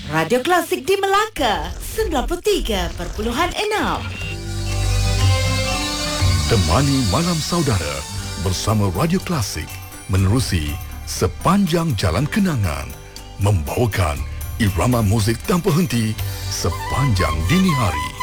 Radio Klasik di Melaka 93.6. Temani malam saudara bersama Radio Klasik menerusi sepanjang jalan kenangan, membawakan irama muzik tanpa henti sepanjang dini hari.